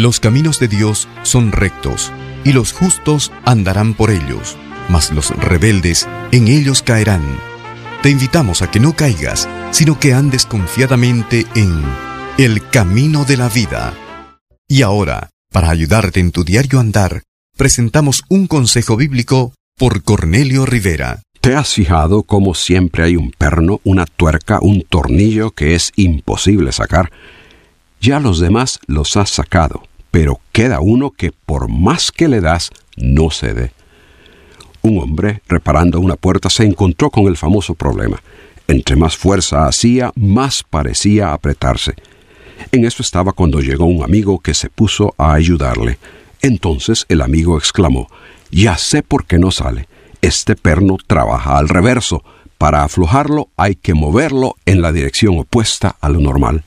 Los caminos de Dios son rectos, y los justos andarán por ellos, mas los rebeldes en ellos caerán. Te invitamos a que no caigas, sino que andes confiadamente en el camino de la vida. Y ahora, para ayudarte en tu diario andar, presentamos un consejo bíblico por Cornelio Rivera. ¿Te has fijado cómo siempre hay un perno, una tuerca, un tornillo que es imposible sacar? Ya los demás los has sacado, pero queda uno que por más que le das, no cede. Un hombre, reparando una puerta, se encontró con el famoso problema. Entre más fuerza hacía, más parecía apretarse. En eso estaba cuando llegó un amigo que se puso a ayudarle. Entonces el amigo exclamó: «Ya sé por qué no sale. Este perno trabaja al reverso. Para aflojarlo hay que moverlo en la dirección opuesta a lo normal».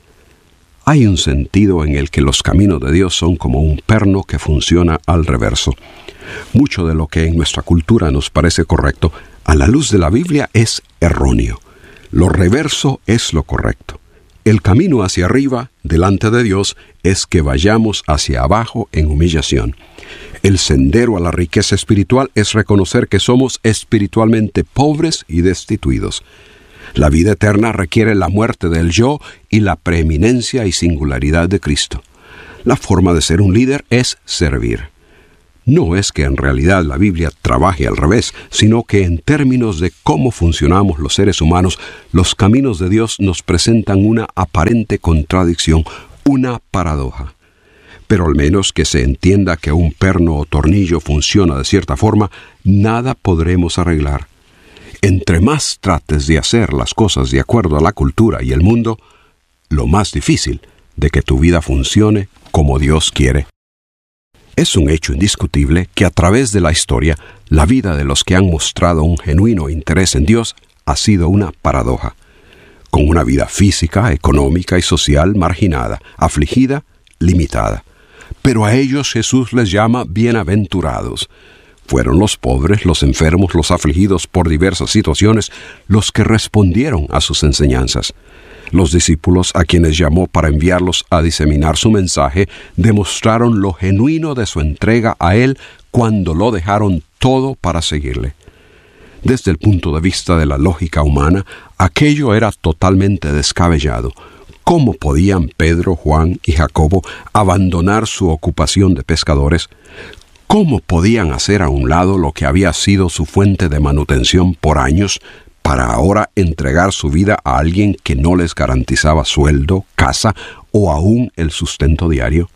Hay un sentido en el que los caminos de Dios son como un perno que funciona al reverso. Mucho de lo que en nuestra cultura nos parece correcto, a la luz de la Biblia es erróneo. Lo reverso es lo correcto. El camino hacia arriba, delante de Dios, es que vayamos hacia abajo en humillación. El sendero a la riqueza espiritual es reconocer que somos espiritualmente pobres y destituidos. La vida eterna requiere la muerte del yo y la preeminencia y singularidad de Cristo. La forma de ser un líder es servir. No es que en realidad la Biblia trabaje al revés, sino que en términos de cómo funcionamos los seres humanos, los caminos de Dios nos presentan una aparente contradicción, una paradoja. Pero al menos que se entienda que un perno o tornillo funciona de cierta forma, nada podremos arreglar. Entre más trates de hacer las cosas de acuerdo a la cultura y el mundo, lo más difícil de que tu vida funcione como Dios quiere. Es un hecho indiscutible que a través de la historia, la vida de los que han mostrado un genuino interés en Dios ha sido una paradoja. Con una vida física, económica y social marginada, afligida, limitada. Pero a ellos Jesús les llama bienaventurados. Fueron los pobres, los enfermos, los afligidos por diversas situaciones, los que respondieron a sus enseñanzas. Los discípulos, a quienes llamó para enviarlos a diseminar su mensaje, demostraron lo genuino de su entrega a Él cuando lo dejaron todo para seguirle. Desde el punto de vista de la lógica humana, aquello era totalmente descabellado. ¿Cómo podían Pedro, Juan y Jacobo abandonar su ocupación de pescadores? ¿Cómo podían hacer a un lado lo que había sido su fuente de manutención por años para ahora entregar su vida a alguien que no les garantizaba sueldo, casa o aún el sustento diario?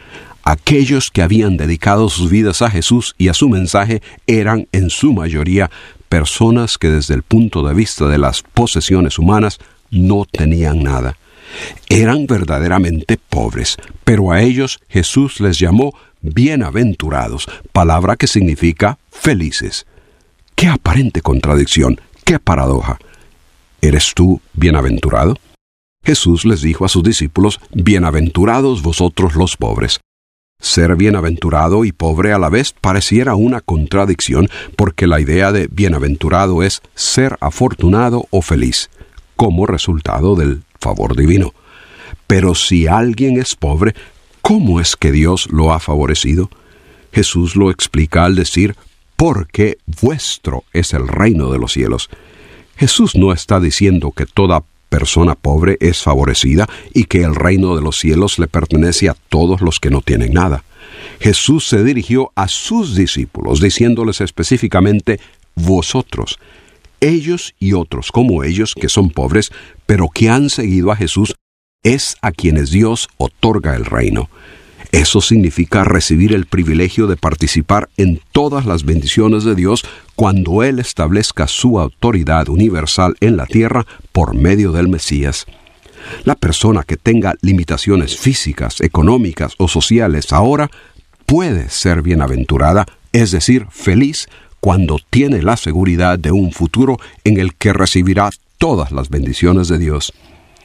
Aquellos que habían dedicado sus vidas a Jesús y a su mensaje eran en su mayoría personas que desde el punto de vista de las posesiones humanas no tenían nada. Eran verdaderamente pobres, pero a ellos Jesús les llamó bienaventurados, palabra que significa felices. ¡Qué aparente contradicción! ¡Qué paradoja! ¿Eres tú bienaventurado? Jesús les dijo a sus discípulos: bienaventurados vosotros los pobres. Ser bienaventurado y pobre a la vez pareciera una contradicción, porque la idea de bienaventurado es ser afortunado o feliz, como resultado del favor divino. Pero si alguien es pobre, ¿cómo es que Dios lo ha favorecido? Jesús lo explica al decir: porque vuestro es el reino de los cielos. Jesús no está diciendo que toda persona pobre es favorecida y que el reino de los cielos le pertenece a todos los que no tienen nada. Jesús se dirigió a sus discípulos diciéndoles específicamente: vosotros. Ellos y otros como ellos que son pobres, pero que han seguido a Jesús, es a quienes Dios otorga el reino. Eso significa recibir el privilegio de participar en todas las bendiciones de Dios cuando Él establezca su autoridad universal en la tierra por medio del Mesías. La persona que tenga limitaciones físicas, económicas o sociales ahora puede ser bienaventurada, es decir, feliz, cuando tiene la seguridad de un futuro en el que recibirá todas las bendiciones de Dios.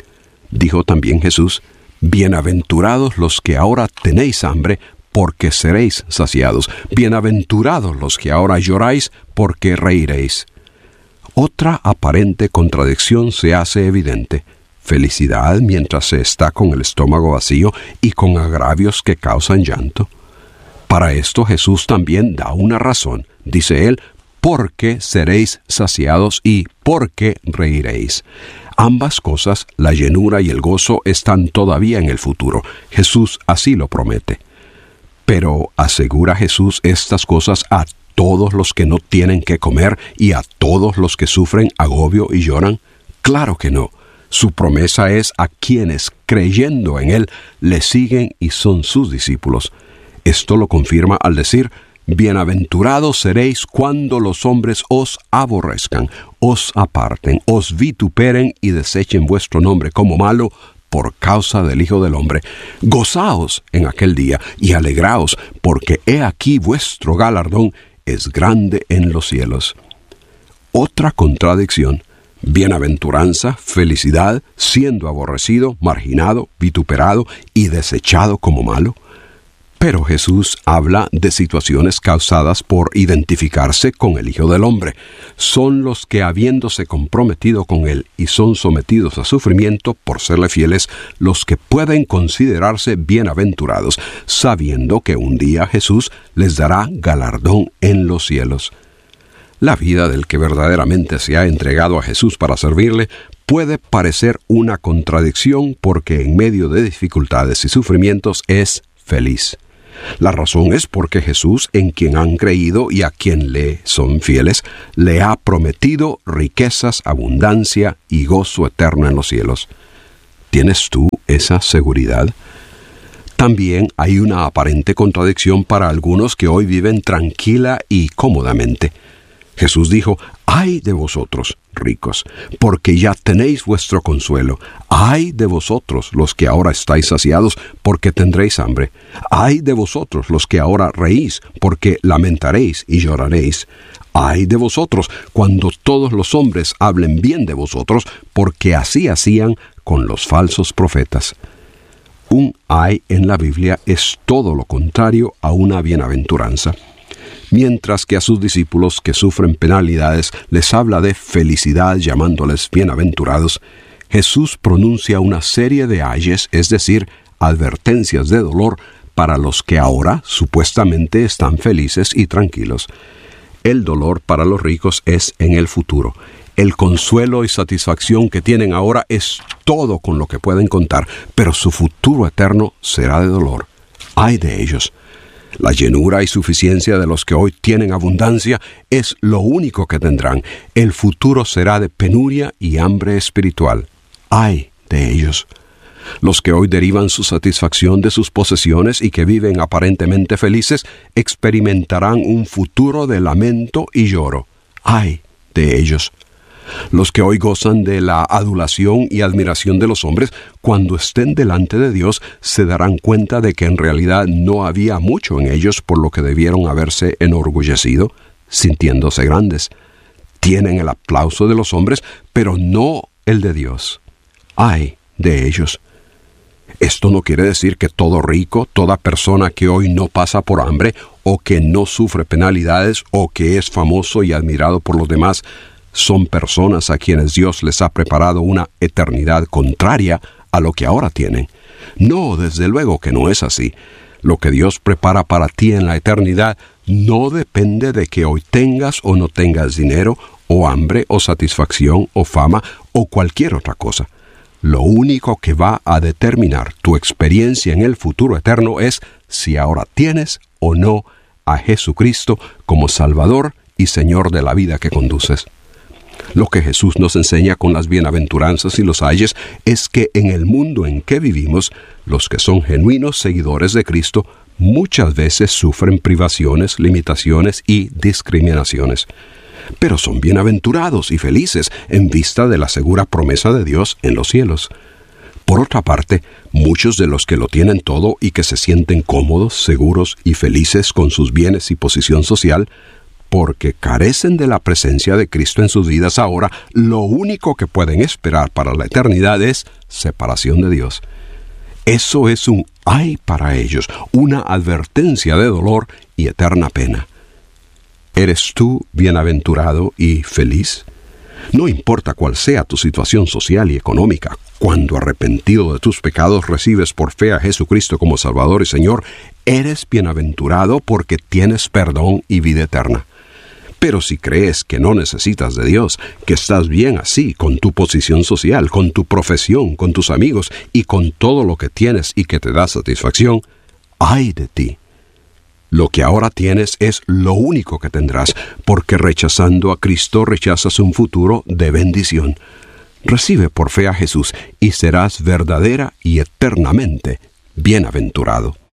Dijo también Jesús: bienaventurados los que ahora tenéis hambre, porque seréis saciados. Bienaventurados los que ahora lloráis, porque reiréis. Otra aparente contradicción se hace evidente. felicidad mientras se está con el estómago vacío y con agravios que causan llanto? Para esto Jesús también da una razón. Dice él, porque seréis saciados y porque reiréis. Ambas cosas, la llenura y el gozo, están todavía en el futuro. Jesús así lo promete. Pero ¿asegura Jesús estas cosas a todos los que no tienen que comer y a todos los que sufren agobio y lloran? Claro que no. Su promesa es a quienes, creyendo en Él, le siguen y son sus discípulos. Esto lo confirma al decir, bienaventurados seréis cuando los hombres os aborrezcan, os aparten, os vituperen y desechen vuestro nombre como malo por causa del Hijo del Hombre. Gozaos en aquel día y alegraos, porque he aquí vuestro galardón es grande en los cielos. Otra contradicción. Bienaventuranza, felicidad, siendo aborrecido, marginado, vituperado y desechado como malo. Pero Jesús habla de situaciones causadas por identificarse con el Hijo del Hombre. Son los que, habiéndose comprometido con Él y son sometidos a sufrimiento por serle fieles, los que pueden considerarse bienaventurados, sabiendo que un día Jesús les dará galardón en los cielos. La vida del que verdaderamente se ha entregado a Jesús para servirle puede parecer una contradicción porque en medio de dificultades y sufrimientos es feliz. La razón es porque Jesús, en quien han creído y a quien le son fieles, le ha prometido riquezas, abundancia y gozo eterno en los cielos. ¿Tienes tú esa seguridad? También hay una aparente contradicción para algunos que hoy viven tranquila y cómodamente. Jesús dijo, ¡ay de vosotros, ricos, porque ya tenéis vuestro consuelo! ¡Ay de vosotros, los que ahora estáis saciados, porque tendréis hambre! ¡Ay de vosotros, los que ahora reís, porque lamentaréis y lloraréis! ¡Ay de vosotros, cuando todos los hombres hablen bien de vosotros, porque así hacían con los falsos profetas! Un ay en la Biblia es todo lo contrario a una bienaventuranza. Mientras que a sus discípulos que sufren penalidades les habla de felicidad llamándoles bienaventurados, Jesús pronuncia una serie de ayes, es decir, advertencias de dolor para los que ahora supuestamente están felices y tranquilos. El dolor para los ricos es en el futuro. El consuelo y satisfacción que tienen ahora es todo con lo que pueden contar, pero su futuro eterno será de dolor. ¡Ay de ellos! La llenura y suficiencia de los que hoy tienen abundancia es lo único que tendrán. El futuro será de penuria y hambre espiritual. ¡Ay de ellos! Los que hoy derivan su satisfacción de sus posesiones y que viven aparentemente felices, experimentarán un futuro de lamento y lloro. ¡Ay de ellos! Los que hoy gozan de la adulación y admiración de los hombres, cuando estén delante de Dios, se darán cuenta de que en realidad no había mucho en ellos por lo que debieron haberse enorgullecido, sintiéndose grandes. Tienen el aplauso de los hombres, pero no el de Dios. ¡Ay de ellos! Esto no quiere decir que todo rico, toda persona que hoy no pasa por hambre, o que no sufre penalidades, o que es famoso y admirado por los demás, son personas a quienes Dios les ha preparado una eternidad contraria a lo que ahora tienen. No, desde luego que no es así. Lo que Dios prepara para ti en la eternidad no depende de que hoy tengas o no tengas dinero, o hambre, o satisfacción, o fama, o cualquier otra cosa. Lo único que va a determinar tu experiencia en el futuro eterno es si ahora tienes o no a Jesucristo como Salvador y Señor de la vida que conduces. Lo que Jesús nos enseña con las bienaventuranzas y los ayes es que en el mundo en que vivimos, los que son genuinos seguidores de Cristo muchas veces sufren privaciones, limitaciones y discriminaciones. Pero son bienaventurados y felices en vista de la segura promesa de Dios en los cielos. Por otra parte, muchos de los que lo tienen todo y que se sienten cómodos, seguros y felices con sus bienes y posición social, porque carecen de la presencia de Cristo en sus vidas ahora, lo único que pueden esperar para la eternidad es separación de Dios. Eso es un ay para ellos, una advertencia de dolor y eterna pena. ¿Eres tú bienaventurado y feliz? No importa cuál sea tu situación social y económica, cuando arrepentido de tus pecados recibes por fe a Jesucristo como Salvador y Señor, eres bienaventurado porque tienes perdón y vida eterna. Pero si crees que no necesitas de Dios, que estás bien así, con tu posición social, con tu profesión, con tus amigos y con todo lo que tienes y que te da satisfacción, ¡ay de ti! Lo que ahora tienes es lo único que tendrás, porque rechazando a Cristo rechazas un futuro de bendición. Recibe por fe a Jesús y serás verdadera y eternamente bienaventurado.